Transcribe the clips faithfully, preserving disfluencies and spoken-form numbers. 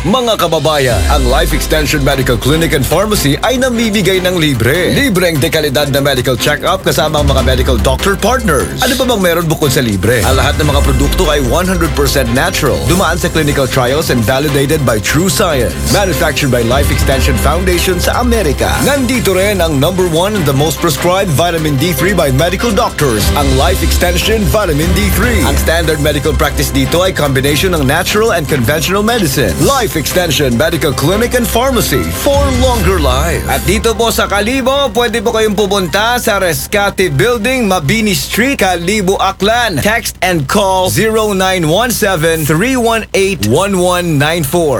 Mga kababayan, ang Life Extension Medical Clinic and Pharmacy ay namimigay ng libre. Libreng dekalidad na medical check-up kasama ang mga medical doctor partners. Ano ba bang meron bukod sa libre? Ang lahat ng mga produkto ay one hundred percent natural. Dumaan sa clinical trials and validated by True Science. Manufactured by Life Extension Foundation sa Amerika. Nandito rin ang number one and the most prescribed vitamin D three by medical doctors, ang Life Extension Vitamin D three. Ang standard medical practice dito ay combination ng natural and conventional medicine. Life Extension Medical Clinic and Pharmacy for longer life. At dito po sa Kalibo, pwede po kayong pumunta sa Rescate Building, Mabini Street, Kalibo, Aklan. Text and call zero nine one seven, three one eight, one one nine four.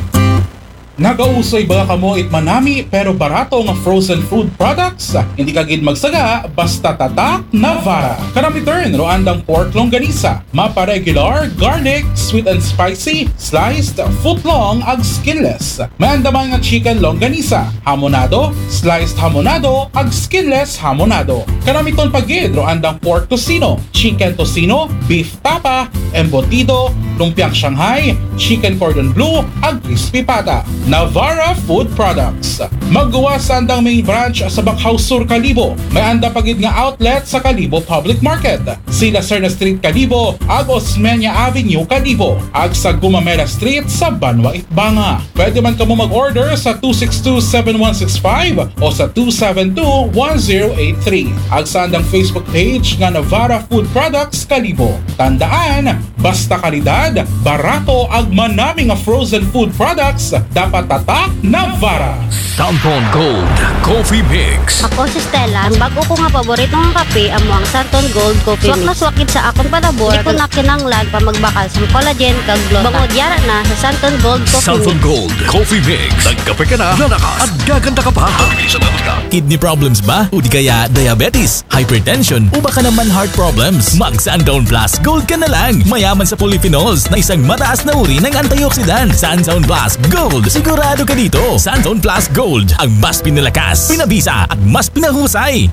Nagausoy ba kamo itmanami pero barato nga frozen food products? Hindi ka gid magsaga basta tatak na vara. Kanang return ro andang pork longganisa, mapa regular, garlic, sweet and spicy, sliced, footlong ag skinless. May andaman nga chicken longganisa, hamonado, sliced hamonado ag skinless hamonado. Kanang miton pagid ro andang pork tocino, chicken tocino, beef tapa, embutido, lumpiang Shanghai, chicken cordon bleu ag crispy pata. Navara Food Products. Maggawa sa andang main branch sa Bacau Sur, Kalibo. May anda pagid nga outlet sa Kalibo Public Market. Sila Serna Street, Kalibo, ag Osmeña Avenue, Kalibo, ag sa Gumamela Street sa Banwa, Itbanga. Pwede man kamo mag-order sa two six two, seven one six five o sa two seven two, one zero eight three. Ag sa andang Facebook page nga Navara Food Products, Kalibo. Tandaan, basta kalidad, barato ag manami nga frozen food products, dapat tatak na vara. Santon Gold Coffee Mix. Ako si Stella. Ang bago ko nga paborito ng kape amo ang Santon Gold Coffee Mix. Swak na swakid sa akong palabor. Di ko na kinanglan pa magbakal sa collagen kag glota. Bangod yara na sa Santon Gold Coffee Santon Mix. Gold Coffee Mix. Nagkape ka na, lalakas at gaganda ka pa. Kidney problems ba? O di kaya diabetes, hypertension, o baka naman heart problems? Mag Santon Plus Gold ka na lang. Mayaman sa polyphenols na isang mataas na uri ng antioxidant. Santon Plus Gold. Sigurado ka dito. Santon Plus Gold. Ang mas pinalakas, pinabisa at mas pinahusay.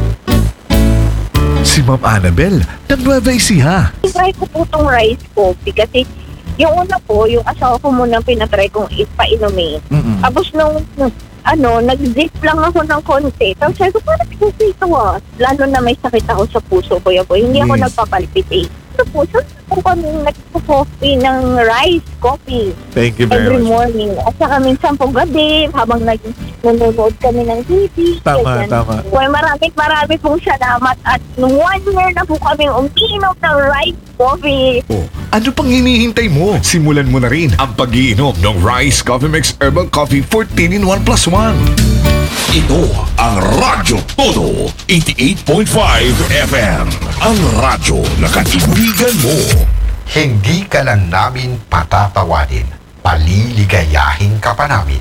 Si Ma'am Annabel, nag-Nueva Ecija. Try ko po itong rice coffee kasi yung una po, yung asawa ko muna pinatry kong ipainumin. Mm-mm. Tapos nung, ano, nag-zip lang ako ng konti. Tapos sabi ko, parang kasi ito ah. Lalo na may sakit ako sa puso ko. Yan po. Hindi ako Yes. nagpapalpitate. Ito po, saan po kami nagpo-coffee ng rice coffee Thank you very every much. morning. At saka minsan po gabi, habang nag- nanonood kami ng T V. Tama, ganyan. tama. Well, maraming maraming pong salamat. At nung one year na po kami uminom ng rice coffee. Oh, ano pang hinihintay mo? Simulan mo na rin ang pag-iinom ng Rice Coffee Mix Herbal Coffee fourteen in one plus one. Ito ang Radyo Todo eighty-eight point five F M. Ang radyo na kaibigan mo. Hindi ka lang namin patatawanin, paliligayahin ka pa namin.